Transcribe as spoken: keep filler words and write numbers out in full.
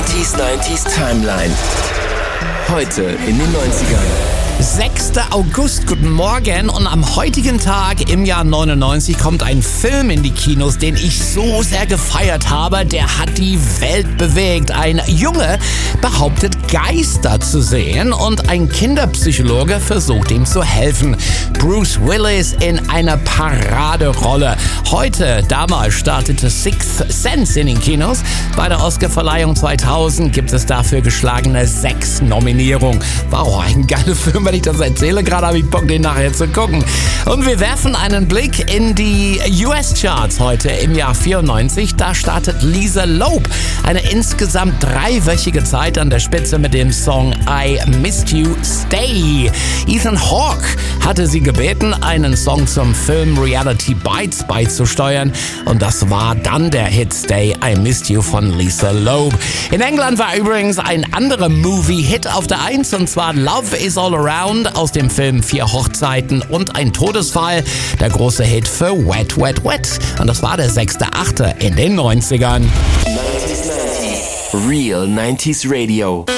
neunziger neunziger Timeline. Heute in den neunzigern. sechster August, guten Morgen, und am heutigen Tag im Jahr neunundneunzig kommt ein Film in die Kinos, den ich so sehr gefeiert habe, der hat die Welt bewegt. Ein Junge behauptet, Geister zu sehen und ein Kinderpsychologe versucht ihm zu helfen. Bruce Willis in einer Paraderolle. Heute, damals startete Sixth Sense in den Kinos. Bei der Oscarverleihung zweitausend gibt es dafür geschlagene sechs Nominierungen. Wow, ein geiler Film. Wenn ich das erzähle, gerade habe ich Bock, den nachher zu gucken. Und wir werfen einen Blick in die U S-Charts heute im Jahr vierundneunzig. Da startet Lisa Loeb eine insgesamt dreiwöchige Zeit an der Spitze mit dem Song I Missed You, Stay. Ethan Hawke hatte sie gebeten, einen Song zum Film Reality Bites beizusteuern. Und das war dann der Hit Stay, I Missed You von Lisa Loeb. In England war übrigens ein anderer Movie-Hit auf der Eins, und zwar Love Is All Around aus dem Film Vier Hochzeiten und ein Todesfall, der große Hit für Wet, Wet, Wet. Und das war der sechster achte in den neunzigern. neunzig neunzig Real neunziger Radio.